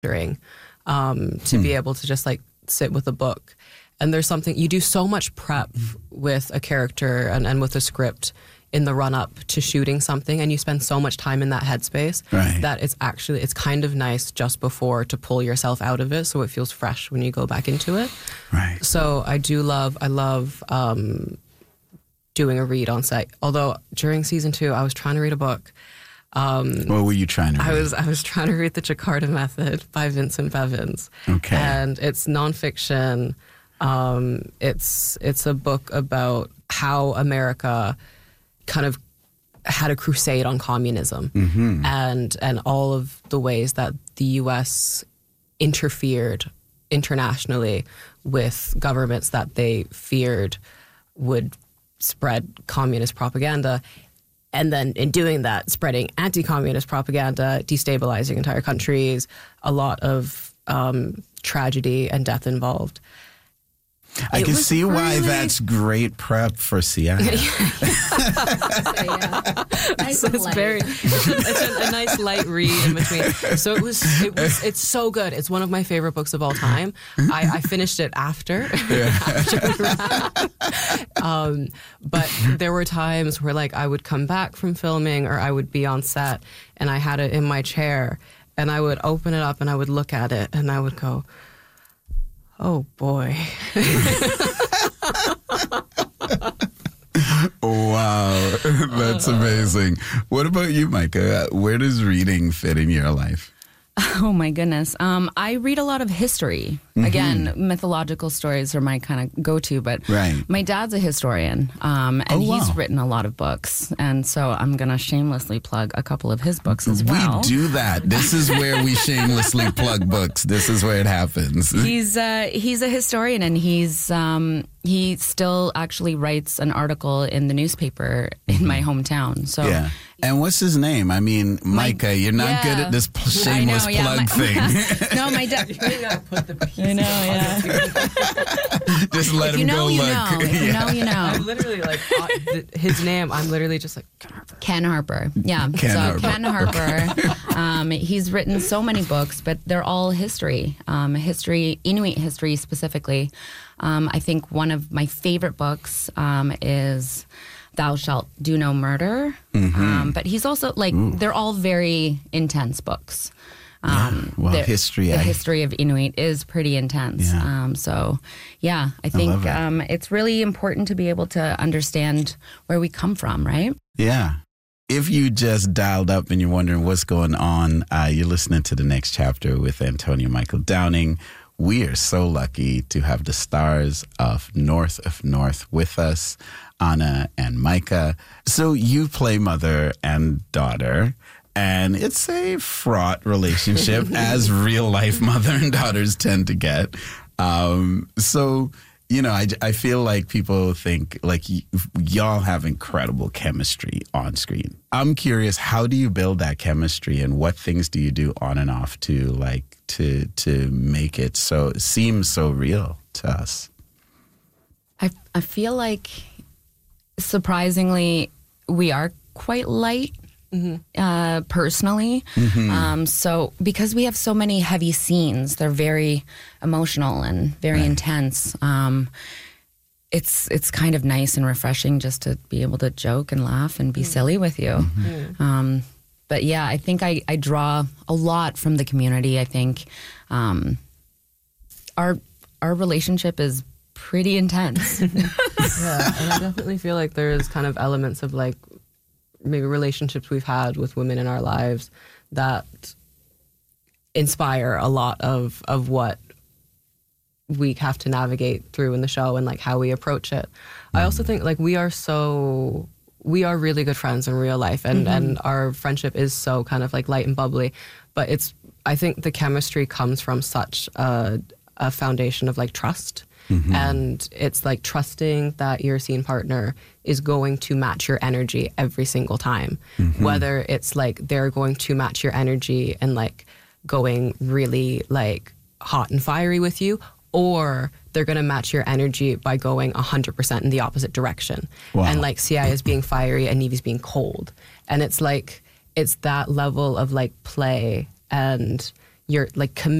to be able to just like sit with a book. And there's something, you do so much prep with a character and with a script in the run up to shooting something, and you spend so much time in that headspace that it's kind of nice just before to pull yourself out of it so it feels fresh when you go back into it. Right. So I love doing a read on set. Although during season 2, I was trying to read a book. What were you trying to read? I was trying to read The Jakarta Method by Vincent Bevins. Okay. And it's nonfiction. It's a book about how America kind of had a crusade on communism and all of the ways that the U.S. interfered internationally with governments that they feared would spread communist propaganda. And then in doing that, spreading anti-communist propaganda, destabilizing entire countries, a lot of tragedy and death involved. I can see why that's great prep for CI. Nice it's a nice light read in between. So it's so good. It's one of my favorite books of all time. I finished it after but there were times where like I would come back from filming or I would be on set and I had it in my chair and I would open it up and I would look at it and I would go, oh boy. Wow, that's amazing. What about you, Micah? Where does reading fit in your life? Oh my goodness. I read a lot of history. Again, mythological stories are my kind of go-to, but my dad's a historian, and he's written a lot of books. And so I'm going to shamelessly plug a couple of his books as well. We do that. This is where we shamelessly plug books. This is where it happens. He's a historian, and he still actually writes an article in the newspaper in my hometown. So. Yeah. And what's his name? I mean, Micah, you're not good at this shameless plug thing. No, my dad. You gotta put the pieces. I know, yeah. Just let him go look. If you know, you know. I'm literally like, his name, I'm literally just like, Ken Harper. Yeah. Ken Harper. He's written so many books, but they're all history. Inuit history specifically. I think one of my favorite books is Thou Shalt Do No Murder. But he's also like, they're all very intense books. The history of Inuit is pretty intense. I think it's really important to be able to understand where we come from, right? Yeah. If you just dialed up and you're wondering what's going on, you're listening to The Next Chapter with Antonia Michael Downing. We are so lucky to have the stars of North of North with us, Anna and Micah. So you play mother and daughter, and it's a fraught relationship, as real life mother and daughters tend to get. So, you know, I feel like people think like y'all have incredible chemistry on screen. I'm curious, how do you build that chemistry, and what things do you do on and off to make it seem so real to us? I feel like surprisingly we are quite light. Personally. So because we have so many heavy scenes, they're very emotional and very intense. It's kind of nice and refreshing just to be able to joke and laugh and be silly with you. But yeah, I think I draw a lot from the community. I think our relationship is pretty intense. And I definitely feel like there's kind of elements of like maybe relationships we've had with women in our lives that inspire a lot of what we have to navigate through in the show and like how we approach it. I also think like we are really good friends in real life, and our friendship is so kind of like light and bubbly, but I think the chemistry comes from such a foundation of like trust. And it's like trusting that your scene partner is going to match your energy every single time. Whether it's like they're going to match your energy and like going really like hot and fiery with you, or they're going to match your energy by going 100% in the opposite direction. Wow. And like CI is being fiery and Nevy's being cold. And it's like, it's that level of like play and you're like